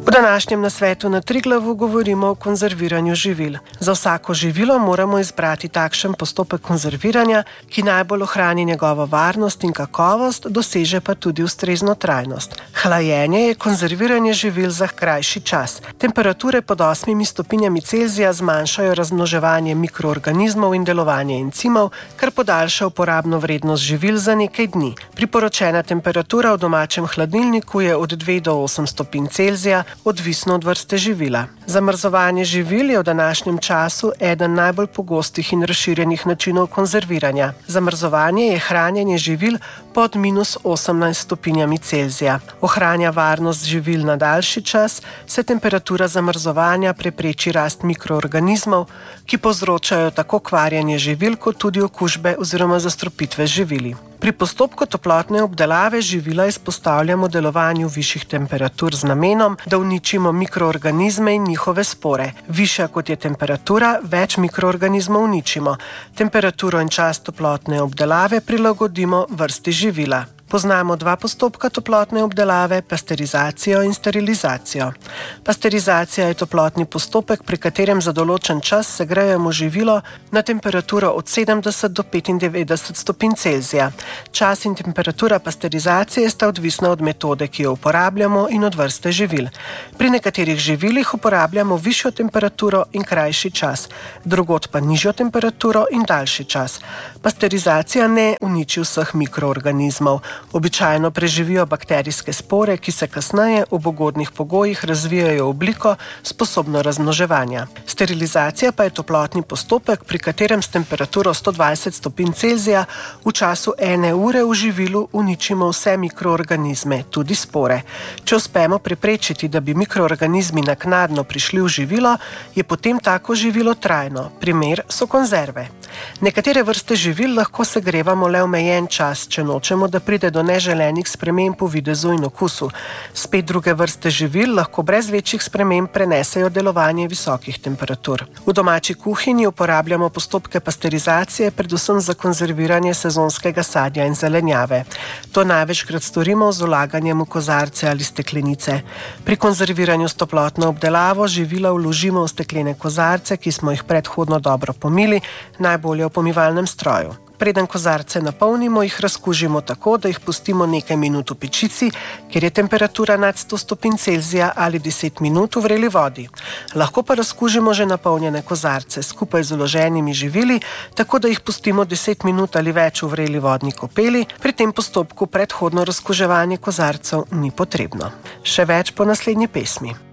V današnjem nasvetu na Triglavu govorimo o konzerviranju živil. Za vsako živilo moramo izbrati takšen postopek konzerviranja, ki najbolj ohrani njegovo varnost in kakovost, doseže pa tudi ustrezno trajnost. Hlajenje je konzerviranje živil za krajši čas. Temperature pod 8 stopinjami Celzija zmanjšajo razmnoževanje mikroorganizmov in delovanje encimov, kar podaljša uporabno vrednost živil za nekaj dni. Priporočena temperatura v domačem hladilniku je od 2 do 8 stopinj Celzija, odvisno od vrste živila. Zamrzovanje živil je v današnjem času eden najbolj pogostih in razširjenih načinov konzerviranja. Zamrzovanje je hranjenje živil pod -18 stopinjami Celzija. Ohranja varnost živil na daljši čas, se temperatura zamrzovanja prepreči rast mikroorganizmov, ki povzročajo tako kvarjenje živil kot tudi okužbe oziroma zastrupitve živili. Pri postopku toplotne obdelave živila izpostavljamo delovanju višjih temperatur z namenom, da uničimo mikroorganizme in njihove spore. Višja kot je temperatura, več mikroorganizmov uničimo. Temperaturo in čas toplotne obdelave prilagodimo vrsti živila. Poznamo dva postopka toplotne obdelave, pasterizacijo in sterilizacijo. Pasterizacija je toplotni postopek, pri katerem za določen čas segrejemo živilo na temperaturo od 70 do 95 stopinj Celzija. Čas in temperatura pasterizacije sta odvisna od metode, ki jo uporabljamo, in od vrste živil. Pri nekaterih živilih uporabljamo višjo temperaturo in krajši čas, drugod pa nižjo temperaturo in daljši čas. Pasterizacija ne uniči vseh mikroorganizmov. Običajno preživijo bakterijske spore, ki se kasneje v ugodnih pogojih razvijajo v obliko sposobno razmnoževanja. Sterilizacija pa je toplotni postopek, pri katerem s temperaturo 120 stopinj Celzija v času 1 ure v živilu uničimo vse mikroorganizme, tudi spore. Če uspemo preprečiti, da bi mikroorganizmi naknadno prišli v živilo, je potem tako živilo trajno. Primer so konzerve. Nekatere vrste živil lahko segrevamo le omejen čas, če nočemo, da pride do neželenih sprememb v videzu in okusu. Spet druge vrste živil lahko brez večjih sprememb prenesejo delovanje visokih temperatur. V domači kuhinji uporabljamo postopke pasterizacije predvsem za konzerviranje sezonskega sadja in zelenjave. To največkrat storimo z vlaganjem v kozarce ali steklenice. Pri konzerviranju s toplotno obdelavo živila vložimo v steklene kozarce, ki smo jih predhodno dobro pomili, najbolje v pomivalnem stroju. Preden kozarce napolnimo, jih razkužimo tako, da jih pustimo nekaj minut v pečici, kjer je temperatura nad 100 stopinj Celzija, ali 10 minut v vreli vodi. Lahko pa razkužimo že napolnjene kozarce skupaj z vloženimi živili, tako da jih pustimo 10 minut ali več v vreli vodni kopeli. Pri tem postopku predhodno razkuževanje kozarcev ni potrebno. Še več po naslednji pesmi.